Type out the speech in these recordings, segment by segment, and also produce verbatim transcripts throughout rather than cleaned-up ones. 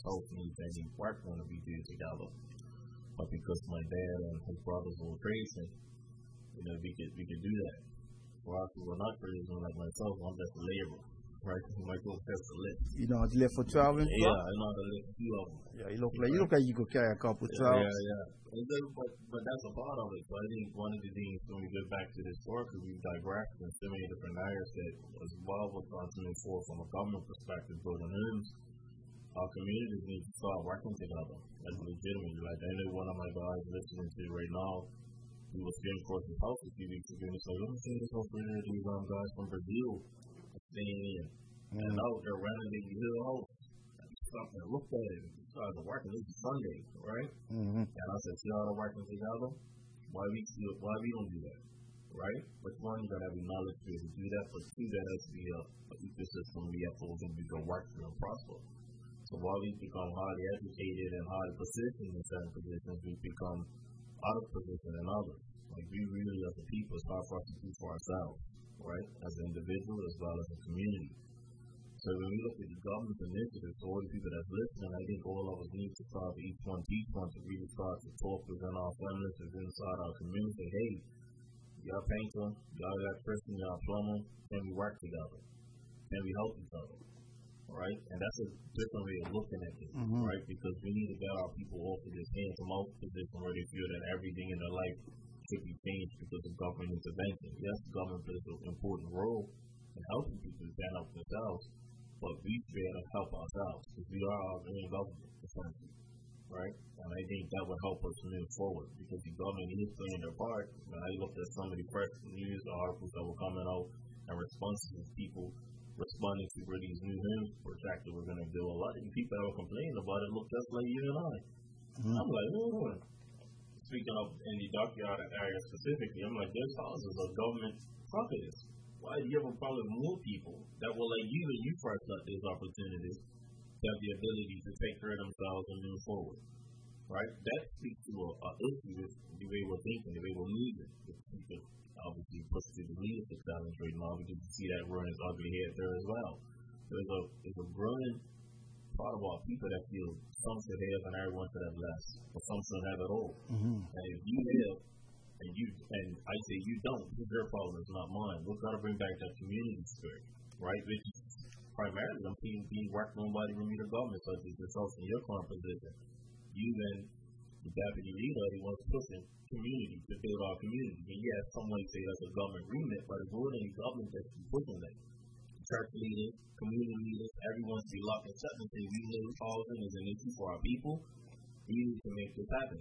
was hoping that he weren't going to be there together. But because my dad and his brothers were Christian, you know, we could we could do that. For us who were not Christian like myself, I'm just a laborer. Right? Michael has to live. You know how to live for traveling? Yeah, I know how to live a few of them. Yeah, you look like you look like you could carry a couple yeah, travels. Yeah, yeah. And then, but but that's a part of it. So I think one of the things when we get back to this work, we digress in so many different areas that as well we're trying to move forward from a government perspective, building homes. Our communities need to start working together. That's legitimately. Like I know one of my guys listening to right now, he was here across his house a few weeks ago and he said, let me see this whole community of these um, guys from Brazil staying in. Mm-hmm. And out they're renovating his house. I stopped and looked at it. We started working. This is Sunday, right? Mm-hmm. And I said, see how they're working together? Why we see it, why we don't do that? Right? But one, you gotta have the knowledge to be able to do that, but two, that has to be a, a ecosystem we have to we can work through and prosper. So while we become highly educated and highly positioned in certain positions, we become out of position in others. Like we really, as a people, it's hard for us to do for ourselves, right? As an individual as well as a community. So when we look at the government initiatives, for all the people that's listening, I think all of us need to start each one teach one to really start to talk within our families, within inside our community. Hey, y'all painter, y'all electrician, y'all plumber, can we work together? Can we help each other? Right? And that's a different way of looking at this, mm-hmm. right? Because we need to get our people off of this hand-to-mouth position where they feel that everything in their life should be changed because of government intervention. Yes, government plays an important role in helping people stand up themselves, but we should be able to help ourselves because we are our own government, essentially, right? And I think that would help us move forward because the government is playing their part. When I looked at some of the press news articles that were coming out and responses of people responding to where these new homes projected we're going to do, a lot of the people that were complaining about it look just like you and I. Mm-hmm. I'm like, oh, speaking of in the dockyard area specifically, I'm like, those houses are government properties. Why do you have a problem with more people that will like you and you first got these opportunities to have the ability to take care of themselves and move forward? Right? That speaks to a, a issue with the way we're thinking, the way we're moving. People obviously push to the leadership challenge right now because you see that running its ugly head there as well. There's a there's a growing part of our people that feel some should have and everyone should have less, or some shouldn't have at all. Mm-hmm. And if you have and you and I say you don't, it's their problem, it's not mine. We've got to bring back that community spirit, right? Which is primarily I'm seeing being worked on by the Bermuda government, such as yourself in your current position. You and the deputy leader, he wants pushing community to build our community. And yes, some might say that's a government remit, but it's more than the government that's pushing that. Church leaders, community leaders, everyone should be locked and shut and say we know housing is an issue for our people. We need to make this happen.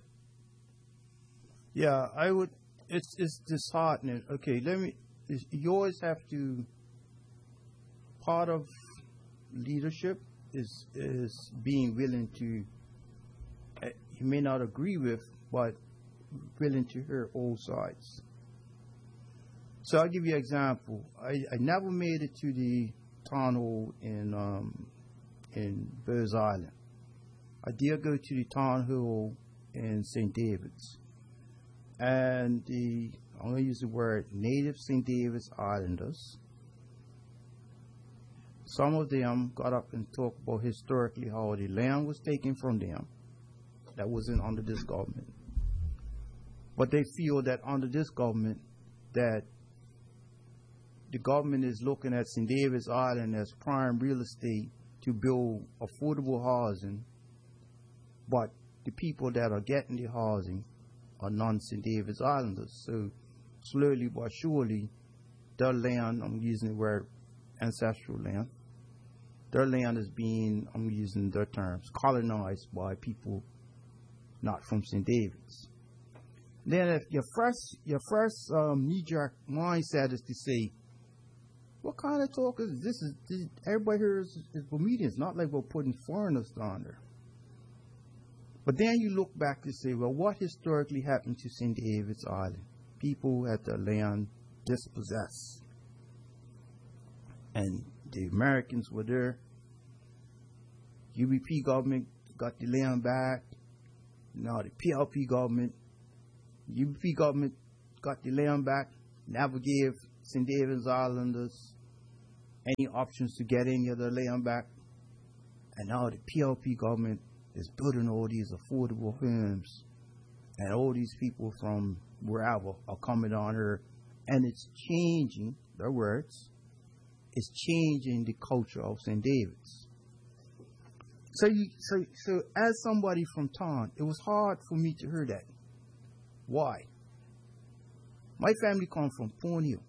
Yeah, I would. It's it's disheartening. Okay, let me. You always have to. Part of leadership is is being willing to. Uh, you may not agree with, but willing to hear all sides. So I'll give you an example. I, I never made it to the town hall in um, in Burrs Island. I did go to the town hall in Saint David's. And the, I'm going to use the word native Saint David's Islanders. Some of them got up and talked about historically how the land was taken from them. That wasn't under this government. But they feel that under this government, that the government is looking at Saint David's Island as prime real estate to build affordable housing, but the people that are getting the housing are non-Saint David's Islanders. So slowly but surely, their land, I'm using the word ancestral land, their land is being, I'm using their terms, colonized by people not from Saint David's. Then if your first, your first um, knee-jerk mindset is to say, what kind of talk is this? Is this, everybody here is, is Bermudians, not like we're putting foreigners down there. But then you look back to say, well, what historically happened to Saint David's Island? People had their land dispossessed. And the Americans were there. U B P government got the land back. Now the P L P government, U B P government got the land back, never gave Saint David's Islanders any options to get any of their land back. And now the P L P government is building all these affordable homes, and all these people from wherever are coming on here, and it's changing, their words, it's changing the culture of Saint David's. So, you, so, so as somebody from town, it was hard for me to hear that. Why? My family comes from Thorn Hill.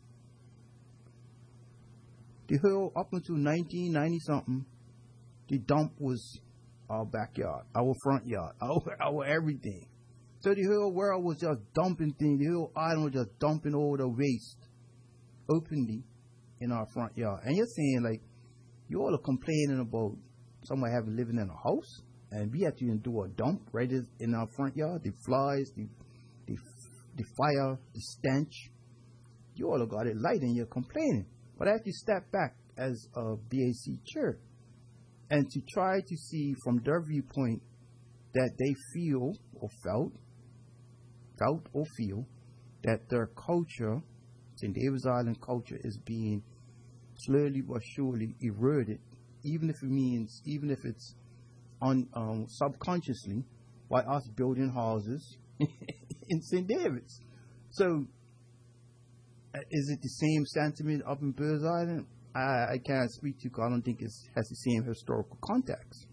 The hill up until nineteen ninety something, the dump was our backyard, our front yard, our, our everything. So the whole world was just dumping things. The whole island was just dumping all the waste openly in our front yard. And you're saying, like, you all are complaining about somebody having living in a house, and we have to do a dump right in our front yard. The flies, the the, the fire, the stench. You all have got it light, and you're complaining. But I have to step back as a B A C chair and to try to see from their viewpoint that they feel or felt, felt or feel that their culture, Saint David's Island culture, is being slowly but surely eroded, even if it means, even if it's on um, subconsciously, by us building houses in Saint David's. So, uh, is it the same sentiment up in Birds Island? I, I can't speak to because I don't think it has the same historical context.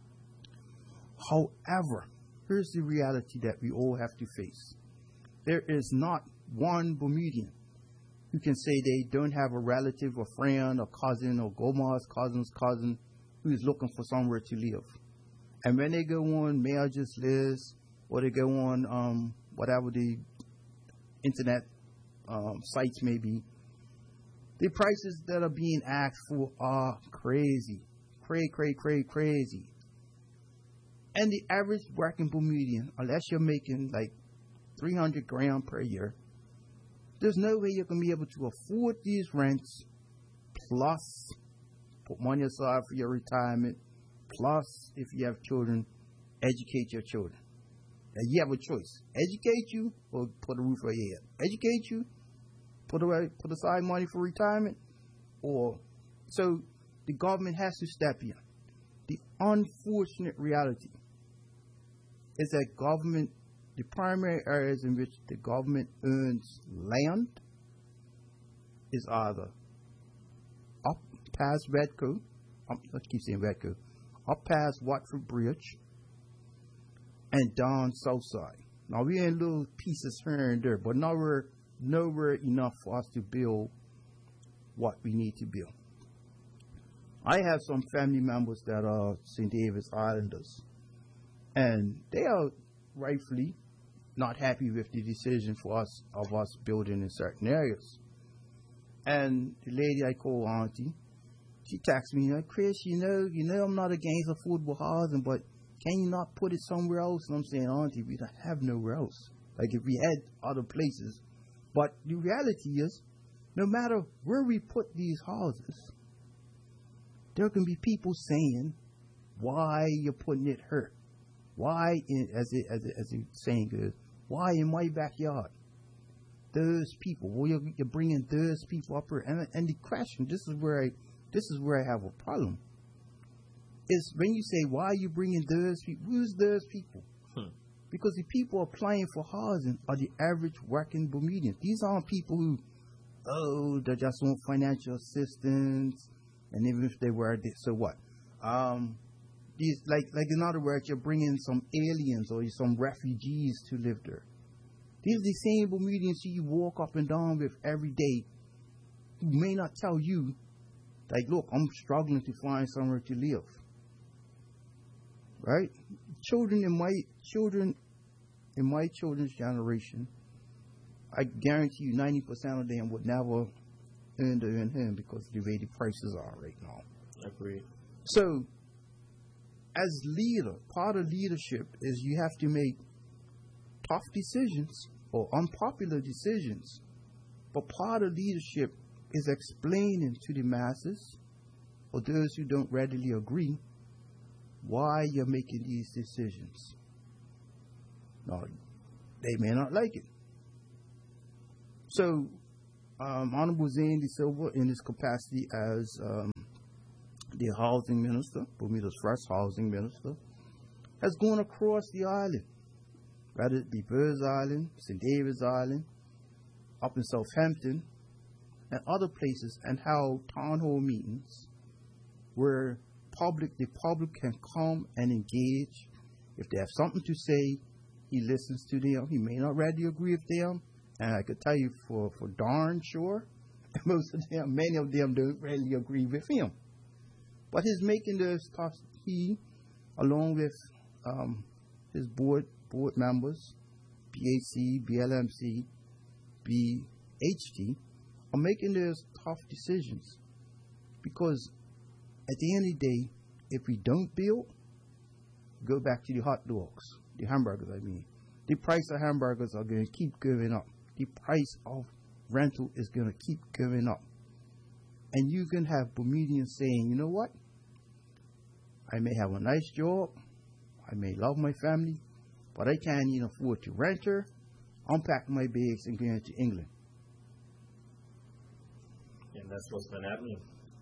However, here's the reality that we all have to face. There is not one Bermudian who can say they don't have a relative or friend or cousin or Gomar's cousin's cousin who is looking for somewhere to live. And when they go on Mayor Just Liz, or they go on um, whatever the internet um, sites may be, the prices that are being asked for are crazy. Cray, cray, cray, crazy. And the average working Bermudian, unless you're making like three hundred grand per year, there's no way you're going to be able to afford these rents, plus put money aside for your retirement, plus, if you have children, educate your children. Now, you have a choice. Educate you or put a roof over your head. Educate you, put away, put aside money for retirement, or so the government has to step in. The unfortunate reality is that government, the primary areas in which the government earns land is either up past Redco, um, let's keep saying Redco, up past Watford Bridge, and down south side. Now we're in little pieces here and there, but nowhere, nowhere enough for us to build what we need to build. I have some family members that are Saint David's Islanders, and they are rightfully not happy with the decision for us of us building in certain areas. And the lady I call Auntie, she texts me, Chris, you know, you know I'm not against affordable housing, but can you not put it somewhere else? And I'm saying, Auntie, we don't have nowhere else. Like if we had other places. But the reality is, no matter where we put these houses, there can be people saying, why you're putting it here? Why, in, as it, as it, as the saying goes, why in my backyard? Those people, well, you're, you're bringing those people up here. And, and the question, this is where I, this is where I have a problem. Is when you say, why are you bringing those people? Who's those people? Hmm. Because the people applying for housing are the average working Bermudians. These aren't people who, oh, they just want financial assistance. And even if they were, so what? Um, these, like, like in other words, you're bringing some aliens or some refugees to live there. These are the same Bermudians you walk up and down with every day who may not tell you, like, look, I'm struggling to find somewhere to live. Right? Children in my children in my children's generation, I guarantee you ninety percent of them would never earn the earn him because of the way the prices are right now. Agreed. So as leader, part of leadership is you have to make tough decisions or unpopular decisions. But part of leadership is explaining to the masses or those who don't readily agree why you're making these decisions. Now, they may not like it. So, um, Honorable Zane De Silva, in his capacity as um, the housing minister, Bermuda's first housing minister, has gone across the island, whether it be Birds Island, Saint David's Island, up in Southampton, and other places, and held town hall meetings where public, the public can come and engage. If they have something to say, he listens to them. He may not readily agree with them, and I could tell you for, for darn sure, most of them, many of them don't really agree with him. But he's making this tough. He, along with um, his board board members, B A C, B L M C, B H T, are making these tough decisions. Because at the end of the day, if we don't build, go back to the hot dogs, the hamburgers, I mean. The price of hamburgers are going to keep going up. The price of rental is going to keep going up. And you can have Bermudians saying, you know what? I may have a nice job. I may love my family, but I can't even afford to rent her. Unpack my bags and go into England. And that's what's been happening.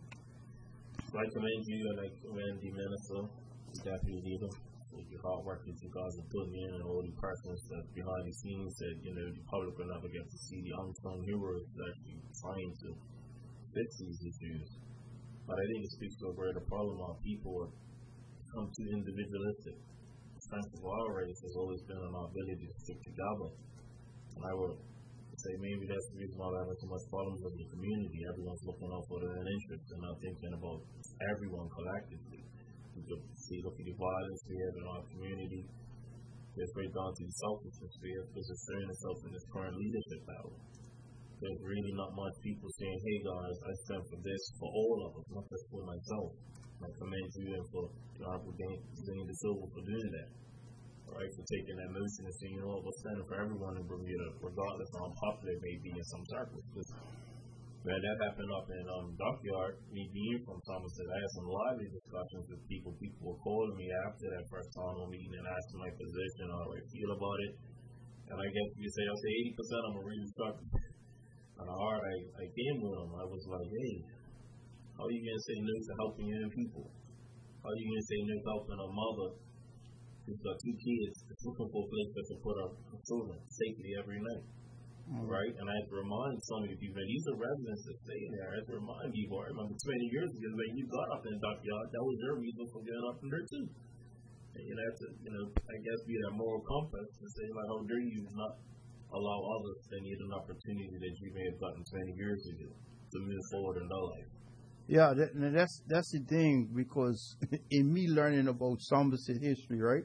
So I commend you and I commend the minister, the deputy leader, for your hard work that you guys are putting in, and all the persons that behind the scenes that, you know, the public will never get to see the unsung heroes actually trying to fix these issues. But I think it speaks to a greater problem. Our people have become too individualistic. The strength of our race has always been on our ability to stick together. And I would say maybe that's the reason why we're having so much problems in the community. Everyone's looking out for their own interests and not thinking about everyone collectively. You could see, look at the violence we have in our community. There's right down to the selfishness we have because it's showing itself in this current leadership battle. There's really not much people saying, hey guys, I stand for this for all of us, not just for myself. I commend you and for the Honorable Zane De Silva for doing that. Right, for taking that motion and saying, you know what, we're standing for everyone in Bermuda, regardless of how unpopular it may be in some circles. Man, that happened up in um, Dockyard, me being from Somerset. I had some lively discussions with people. People were calling me after that first time meeting and asking my position, how I feel about it. And I guess you say, I'll say eighty percent of them are really stuck. And the heart, I, I came with them. I was like, hey, how are you going to say no to helping young people? How are you going to say no to helping a mother who's got two kids that's looking for a place that can put her children safely every night? Mm-hmm. Right? And I have to remind some of the people, these are residents that stay in there. I have to remind people, I remember twenty years ago when you got up in the Dockyard, that was your reason for getting up in there too. And you have to, you know, I guess be that moral compass and say, like, how dare you not allow others to need an opportunity that you may have gotten twenty years ago to move forward in their life. Yeah, that, that's that's the thing, because in me learning about Somerset history, right?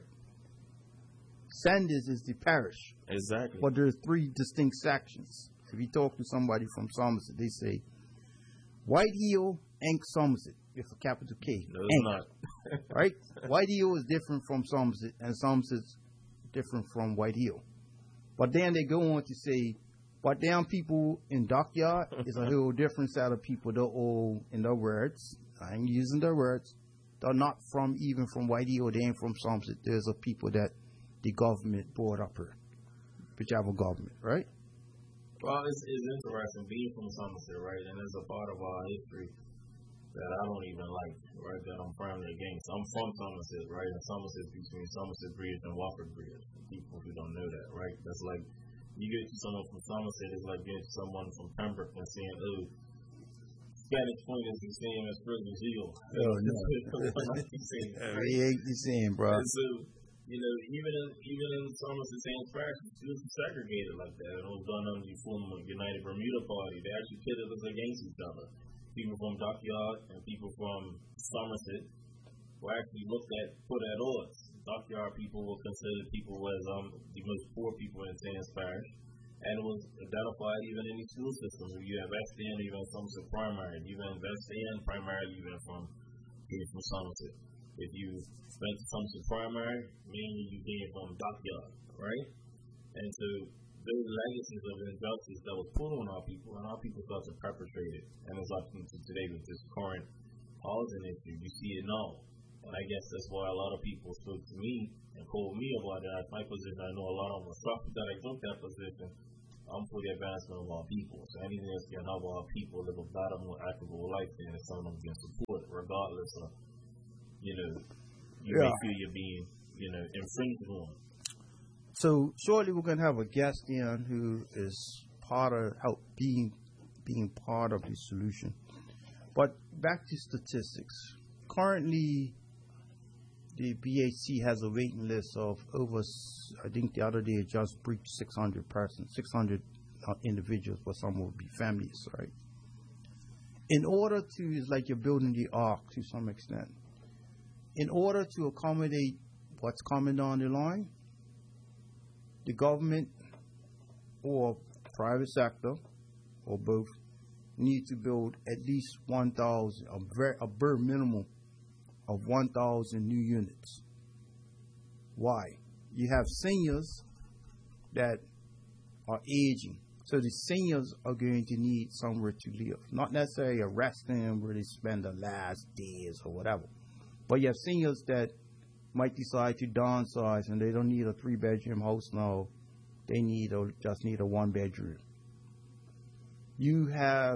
Sanders is the parish. Exactly. But there are three distinct sections. If you talk to somebody from Somerset, they say White Hill, Incorporated. Somerset, with a capital K. No, it's not. Right? White Hill is different from Somerset, and Somerset's different from White Hill. But then they go on to say, but damn people in Dockyard is a whole different set of people. They're all, in their words, I ain't using their words, they're not from even from White Hill, they ain't from Somerset. There's a people that the government brought up here, whichever government, right? Well, it's, it's interesting being from Somerset, right? And there's a part of our history that I don't even like, right? That I'm firmly against. I'm from Somerset, right? And Somerset between Somerset Bridge and Walker Bridge. People who don't know that, right? That's like you get to someone from Somerset, it's like getting to someone from Pembroke and saying, "Oh, Spanish Point is the same as Prison Hill." Oh no, we ain't the same, bro. And so, you know, even in even in Somerset, Saint Parish, it was segregated like that. It was done under the former United Bermuda Party. They actually pitted us against each other. People from Dockyard and people from Somerset were actually looked at, put at odds. Dockyard people were considered people as um the most poor people in Saint Parish, and it was identified even in the school system. If you have S N, even Somerset Primary, you have S N primarily even from being from Somerset. If you went to Somerset Primary, mainly you came from Dockyard, right? And so those legacies of injustice that was put on our people, and our people start to perpetrate it. And it's up to today with this current housing issue. You see it now. And I guess that's why a lot of people spoke to me and called me about that. My position, I know a lot of them were shocked that I took that position. I'm for the advancement of our people. So anything that's going to help our people live a better, more equitable life, then it's something I'm going to support, regardless of, you know, you yeah. may feel you're being, you know, infringed on. So shortly we're going to have a guest in who is part of help being being part of the solution. But back to statistics. Currently, the B A C has a waiting list of over, I think the other day it just breached six hundred persons, six hundred uh, individuals, but some will be families, right? In order to, it's like you're building the ark to some extent. In order to accommodate what's coming down the line, the government or private sector or both need to build at least one thousand, a, very, a bare minimum of one thousand new units. Why? You have seniors that are aging. So the seniors are going to need somewhere to live. Not necessarily a resting where they spend the last days or whatever. But you have seniors that might decide to downsize and they don't need a three bedroom house now. They need or just need a one bedroom. You have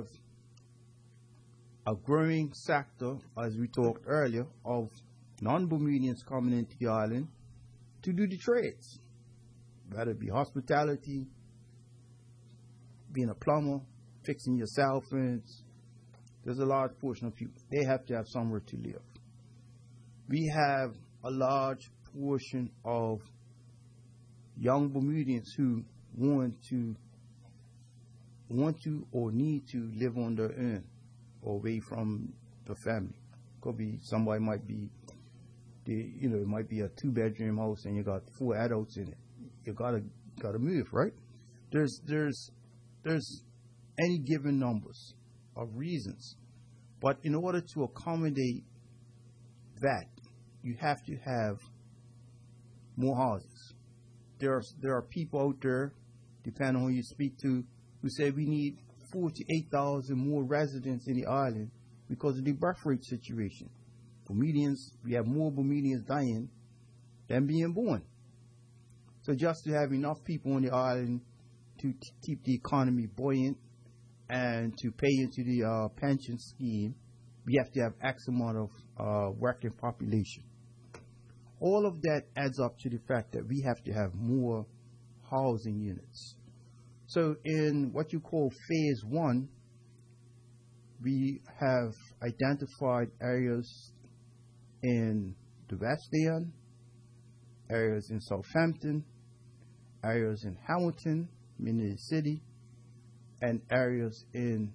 a growing sector, as we talked earlier, of non-Bermudians coming into the island to do the trades, whether it be hospitality, being a plumber, fixing your cell phones. There's a large portion of people. They have to have somewhere to live. We have a large portion of young Bermudians who want to want to or need to live on their own or away from the family. Could be somebody might be, the, you know, it might be a two bedroom house and you got four adults in it. You gotta gotta move, right? There's there's there's any given numbers of reasons, but in order to accommodate that, you have to have more houses. There are there are people out there, depending on who you speak to, who say we need forty-eight thousand more residents in the island because of the birth rate situation. Bermudians, we have more Bermudians dying than being born. So just to have enough people on the island to t- keep the economy buoyant and to pay into the uh, pension scheme, we have to have X amount of uh, working population. All of that adds up to the fact that we have to have more housing units. So in what you call phase one, we have identified areas in the West End, areas in Southampton, areas in Hamilton, Minnesota City, and areas in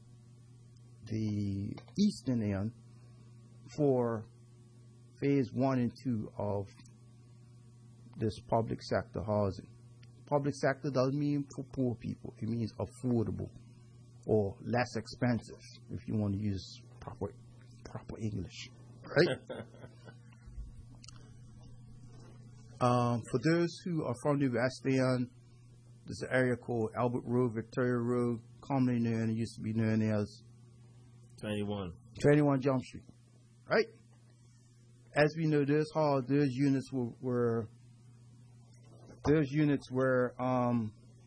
the Eastern End for phase one and two of this public sector housing. Public sector doesn't mean for poor people. It means affordable or less expensive, if you want to use proper proper English, right? um, for those who are from the West End, there's an area called Albert Road, Victoria Road, commonly known, it used to be known as twenty-one. twenty-one Jump Street, right? As we know, those halls, those units were, were those units were um,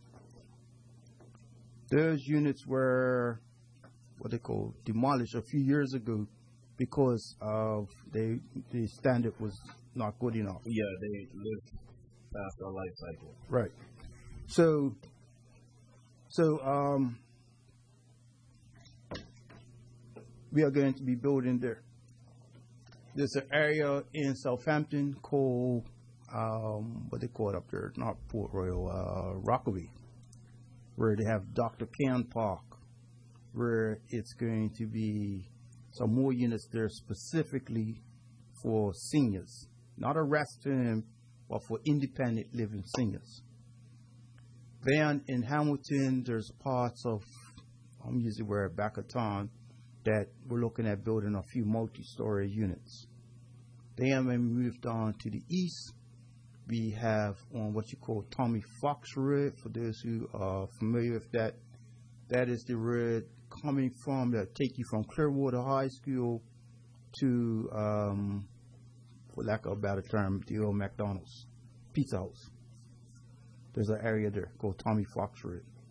those units were what they call demolished a few years ago because of they the standard was not good enough. Yeah, they lived past their life cycle. Right. So, so um, we are going to be building there. There's an area in Southampton called, um, what they call it up there, not Port Royal, uh, Rockaway, where they have Doctor Ken Park, where it's going to be some more units there specifically for seniors. Not a rest home, but for independent living seniors. Then in Hamilton, there's parts of, I'm using where back of town, that we're looking at building a few multi-story units. Then when we moved on to the east, we have on what you call Tommy Fox Road. For those who are familiar with that, that is the road coming from, that take you from Clearwater High School to, um, for lack of a better term, the old McDonald's Pizza House. There's an area there called Tommy Fox Road.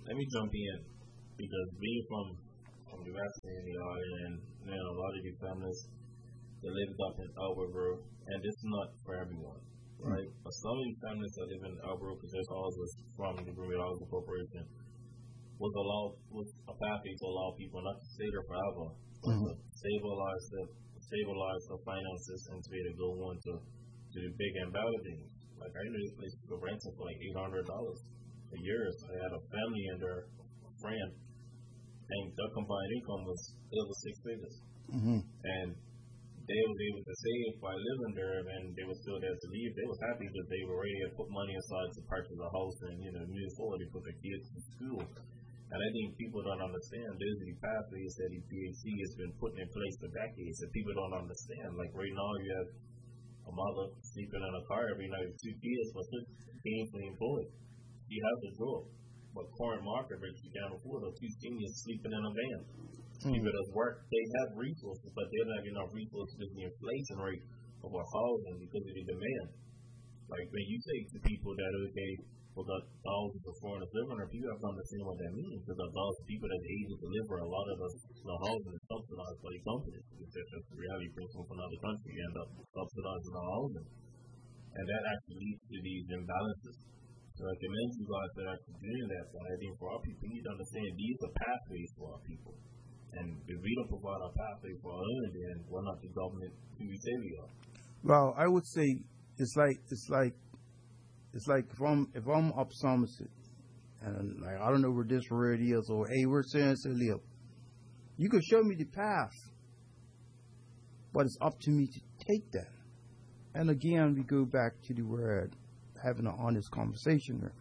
let me jump in because being from from the West Indies and you know, a lot of these families they lived up in Albuquerque, and this is not for everyone, right? Mm-hmm. But some of these families that live in Albuquerque, because there's houses from the Bermuda Housing Corporation, was allowed was a pathway to allow people not to stay there forever, but mm-hmm. to stabilize the stabilize the finances and to be able to go on to to the big and better things. Like I knew this place for renting for like eight hundred dollars a year. So I had a family and their friend, and their combined income was over six figures. Mm-hmm. And they was able to save by living there, and they were still there to leave. They was happy that they were ready to put money aside to purchase a house and you know move forward to put their kids to school. And I think people don't understand. There's these pathways that the P H C has been putting in place for decades that people don't understand. Like right now, you have a mother sleeping in a car every night with two kids, but she's gainfully employed. She has a job, but current market rate she can't afford. Or two seniors sleeping in a van. Mm. People that work, they have resources, but they're not enough resources because the inflation rate of our housing because of the demand. Like when you say to people that okay, we got thousands of foreigners living there, people have to understand what that means. Because a lot of people that are able to live there, a lot of the, the housing is subsidized by the companies. That's just the reality. Brings from another country, you end up subsidizing the housing, and that actually leads to these imbalances. So I commend you guys that are actually doing that. But I think for our people, we need to understand these are pathways for our people. And if we don't provide a pathway for our own, then we're not the government who we say we are. Well, I would say it's like it's like it's like if I'm if I'm up Somerset and like I don't know where this road is or hey where San live, you can show me the path, but it's up to me to take that. And again, we go back to the word having an honest conversation here.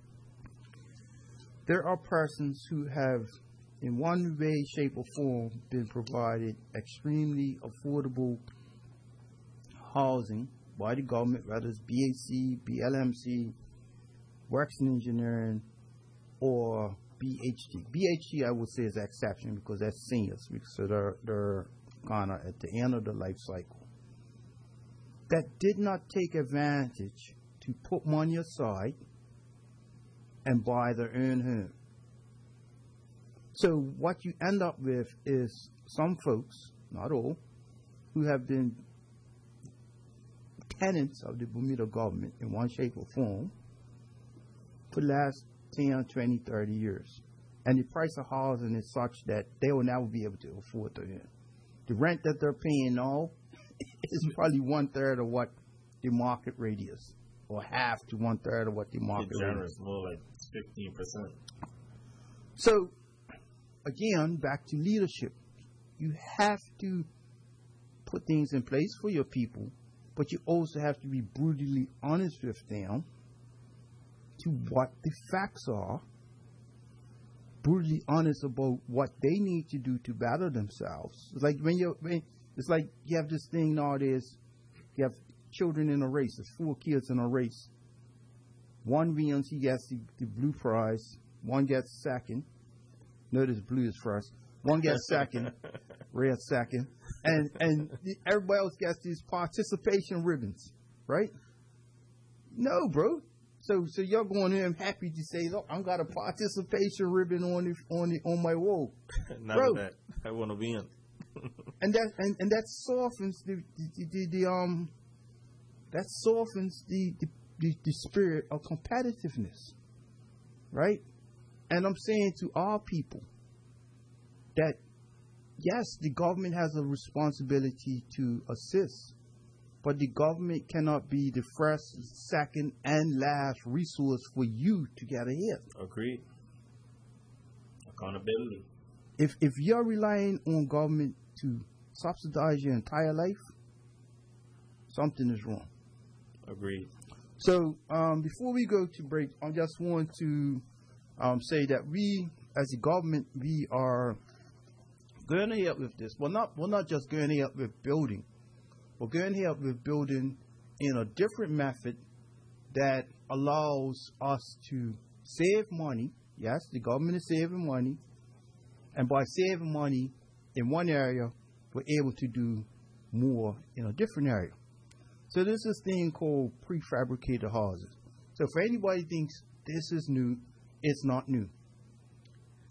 There are persons who have, in one way, shape, or form, been provided extremely affordable housing by the government, whether it's B A C, B L M C, Works in Engineering, or B H D. B H D, I would say, is an exception because that's seniors, so they're, they're kind of at the end of the life cycle. That did not take advantage to put money aside and buy their own home. So what you end up with is some folks, not all, who have been tenants of the Bermuda government in one shape or form for the last ten, twenty, thirty years. And the price of housing is such that they will never be able to afford their home. The rent that they're paying now is probably one third of what the market rate is, or half to one third of what the market rate is. More like fifteen percent. So, again, back to leadership. You have to put things in place for your people, but you also have to be brutally honest with them to what the facts are, brutally honest about what they need to do to better themselves. It's like when you when it's like you have this thing nowadays. You have children in a race. There's four kids in a race. One wins, he gets the, the blue prize. One gets second. Notice blue is first. One gets second, red second, and and the, everybody else gets these participation ribbons, right? No, bro. So so you're going in happy to say, look, I got a participation ribbon on the, on the, on my wall. Not bro. That. I want to be in. and that and, and that softens the the, the, the um that softens the, the the the spirit of competitiveness, right? And I'm saying to our people that yes, the government has a responsibility to assist, but the government cannot be the first, second, and last resource for you to get ahead. Agreed. Accountability. If if you're relying on government to subsidize your entire life, something is wrong. Agreed. So um, before we go to break, I just want to um, say that we, as a government, we are going to help with this. We're not, we're not just going to help with building. We're going to help with building in a different method that allows us to save money. Yes, the government is saving money. And by saving money in one area, we're able to do more in a different area. So there's this thing called prefabricated houses. So for anybody who thinks this is new, it's not new.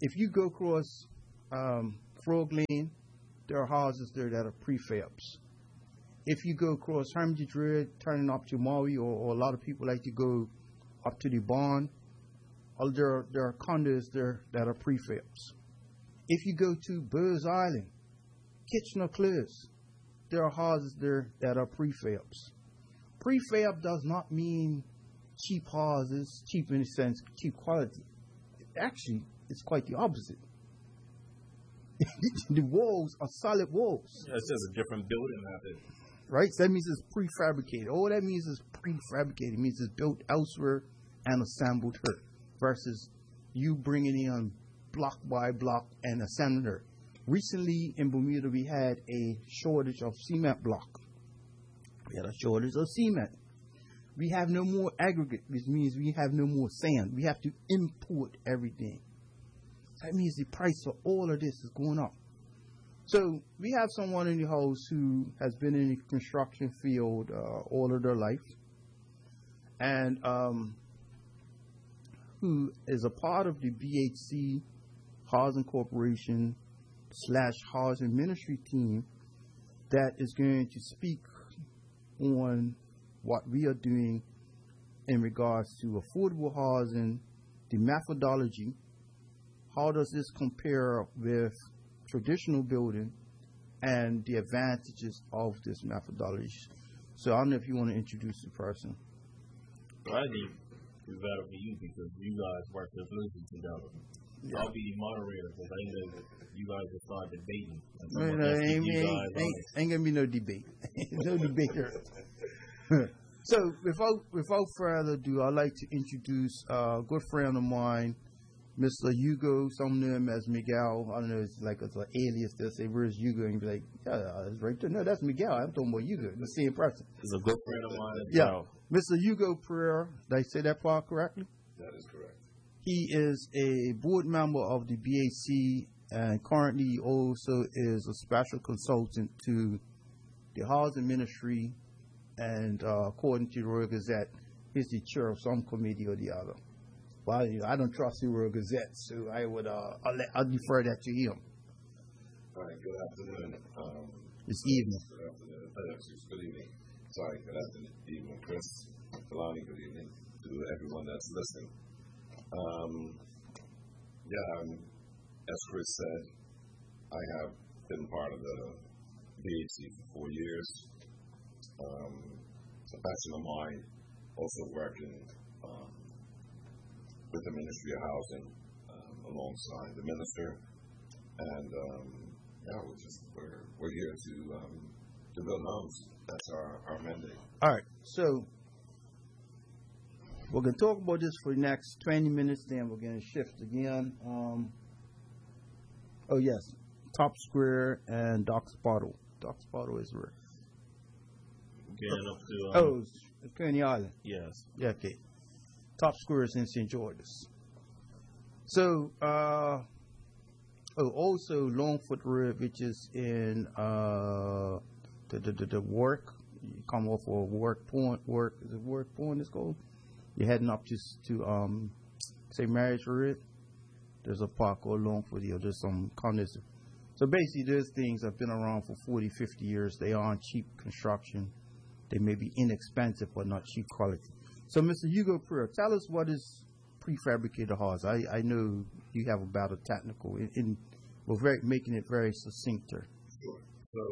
if you go across um, Frog Lane, there are houses there that are prefabs. If you go across Hermitage Road, turning up to Maui, or, or a lot of people like to go up to the barn, uh, there, there are condos there that are prefabs. If you go to Burrs Island, Kitchener Close, there are houses there that are prefabs. Prefab does not mean cheap houses, cheap in the sense, cheap quality. Actually, it's quite the opposite. The walls are solid walls. Yeah, it's just a different building method. Right? So that means it's prefabricated. All that means is prefabricated. It means it's built elsewhere and assembled here versus you bringing in block by block and assembling her. Recently in Bermuda, we had a shortage of cement block. We had a shortage of cement. We have no more aggregate, which means we have no more sand. We have to import everything. That means the price of all of this is going up. So we have someone in the house who has been in the construction field uh, all of their life, and um, who is a part of the B H C Housing Corporation slash Housing Ministry team that is going to speak on what we are doing in regards to affordable housing, the methodology. How does this compare with traditional building and the advantages of this methodology? So I don't know if you want to introduce the person. Well, I think it's better for you because you guys work so closely together. Yeah. I'll be the moderator because I know you guys will start debating. No, no, ain't, ain't, ain't, ain't going to be no debate. No debate here. So without, without further ado, I'd like to introduce a good friend of mine, Mister Hugo. Some know him as Miguel. I don't know, it's like it's an alias. They'll say, where's Hugo? And be like, yeah, it's right there. No, that's Miguel. I'm talking about Hugo, the same person. He's a good friend of mine. Yeah. Mister Hugo Pereira, did I say that part correctly? That is correct. He is a board member of the B H C and currently also is a special consultant to the Housing Ministry, and uh, according to the Royal Gazette, he's the chair of some committee or the other. Well, I don't trust the Royal Gazette, so I would uh, I'll, let, I'll defer that to him. All right, good afternoon. Um, it's evening. Good afternoon. Uh, good evening. Sorry, good afternoon, evening, Chris. Kalani, good evening to everyone that's listening. Um, yeah, um, as Chris said, I have been part of the B H C for four years. Um, it's a passion of mine, also working um, with the Ministry of Housing um, alongside the minister, and um, yeah, we're just we're we're here to um, to build homes. That's our, our mandate. All right, so we're going to talk about this for the next twenty minutes, then we're going to shift again. Um, oh, yes, Top Square and Dock Spottle. Dock Spottle is where? Getting up to, um, oh, it's Coney Island. Yes. Yeah, okay. Top Square is in Saint George's. So, uh, oh, also Longfoot Road, which is in uh, the, the, the, the work. You come off of work point, work, is it work point it's called? You're heading up just to, um, say, Marriage Road. There's a park called Longfoot Hill. There's some condos. So basically, those things have been around for forty, fifty years. They aren't cheap construction. They may be inexpensive, but not cheap quality. So, Mister Hugo Pereira, tell us what is prefabricated house. I, I know you have about a technical, in, in we're very, making it very succinct here. Sure. So,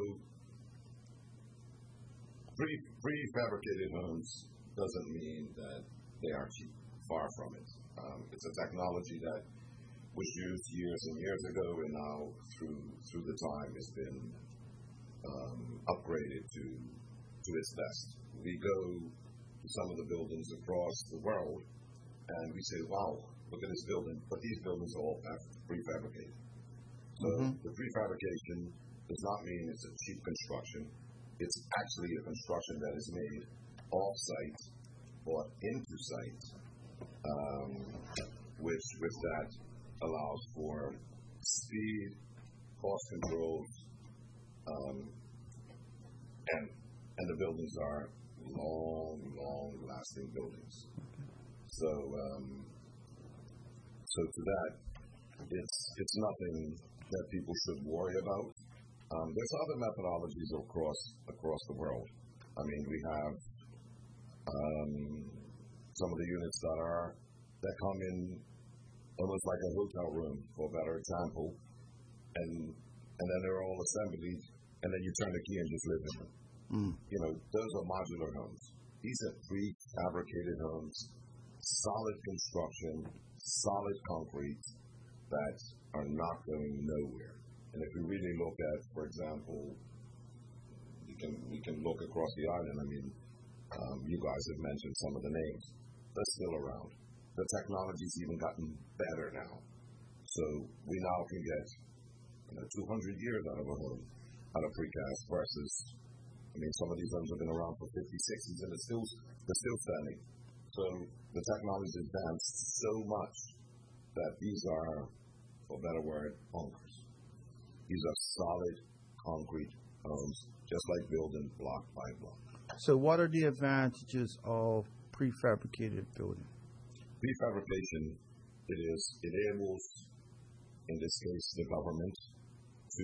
pre, prefabricated homes doesn't mean that they are cheap. Far from it. Um, it's a technology that was used years and years ago, and now through through the time has been um, upgraded to to its best. We go to some of the buildings across the world, and we say, "Wow, look at this building!" But these buildings are all prefabricated. So mm-hmm. the prefabrication does not mean it's a cheap construction. It's actually a construction that is made off-site, brought into site, um, which with that allows for speed, cost controls, um, and and the buildings are long, long-lasting buildings. So, um, so to that, it's it's nothing that people should worry about. Um, there's other methodologies across across the world. I mean, we have um, some of the units that are that come in almost like a hotel room, for a better example, and and then they're all assembled, and then you turn the key and just live in them. Mm. You know, those are modular homes. These are prefabricated homes, solid construction, solid concrete that are not going nowhere. And if we really look at, for example, we can we can look across the island. I mean, um, you guys have mentioned some of the names. They're still around. The technology's even gotten better now. So we now can get, you know, two hundred years out of a home, out of precast versus, I mean, some of these homes have been around for fifty, sixties, and they're still, they're still standing. So the technology has advanced so much that these are, for a better word, bunkers. These are solid concrete homes, just like building block by block. So what are the advantages of prefabricated building? Prefabrication, it is, it enables, in this case, the government to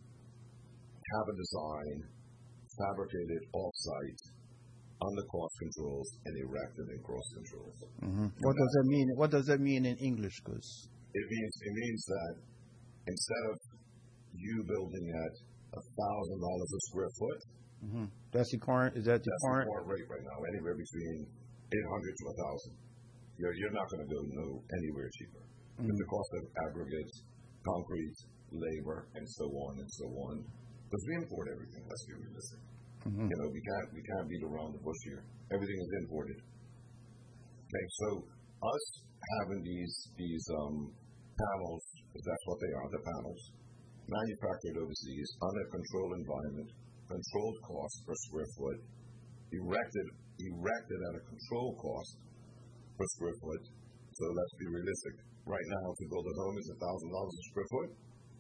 have a design fabricated off-site under cost controls and erected in cross controls. Mm-hmm. What does that mean? What does that mean in English? Cause it means it means that instead of you building at a thousand dollars a square foot, mm-hmm. that's the current. Is that the that's current? the current rate right now? Anywhere between eight hundred to a thousand. You're you're not going to go no anywhere cheaper. Mm-hmm. The cost of aggregates, concrete, labor, and so on and so on. Because we import everything. Let's be realistic. Mm-hmm. You know, we can't we can't beat around the bush here. Everything is imported. Okay, so us having these these um, panels, because that's what they are, the panels, manufactured overseas, under a controlled environment, controlled cost per square foot, erected erected at a controlled cost per square foot. So let's be realistic. Right now, to build a home is a thousand dollars a square foot.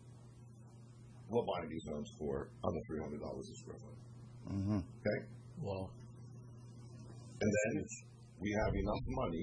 We're buying these homes for under three hundred dollars a square foot. Mm-hmm. Okay? Wow. And then we have enough money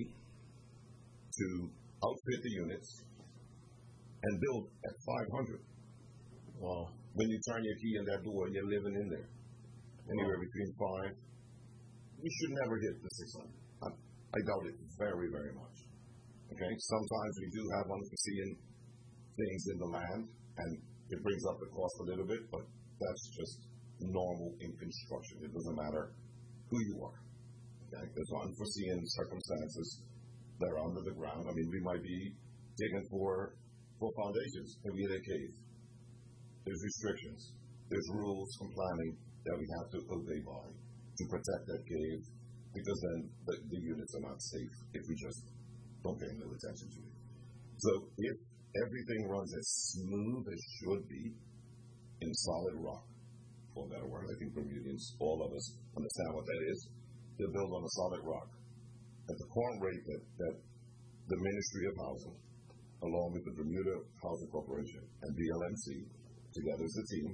to outfit the units and build at five hundred. Wow. When you turn your key in that door, you're living in there. Anywhere wow. between five. We should never hit the six hundred. I, I doubt it very, very much. Okay? Sometimes we do have unforeseen things in the land, and it brings up the cost a little bit, but that's just normal in construction. It doesn't matter who you are. Okay? There's unforeseen circumstances that are under the ground. I mean, we might be digging for, for foundations, maybe in a cave. There's restrictions. There's rules from planning that we have to obey by to protect that cave, because then the, the units are not safe if we just don't pay no attention to it. So if everything runs as smooth as should be in solid rock, for a better word, I think Bermudians, all of us understand what that is. They're built on a solid rock. At the current rate that, that the Ministry of Housing, along with the Bermuda Housing Corporation and B L M C, together as a team,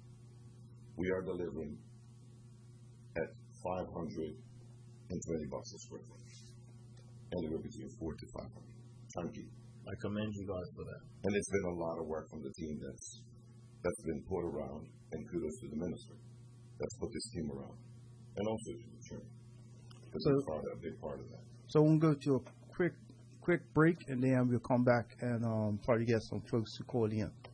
we are delivering at five hundred twenty bucks a square foot. Anywhere between four to five hundred. Turnkey. I commend you guys for that. And it's been a lot of work from the team that's that's been put around, and kudos to the minister that's put this team around, and also to the chairman. Because so, part of, a big part of that. So we'll go to a quick quick break, and then we'll come back and um, probably get some folks to call in.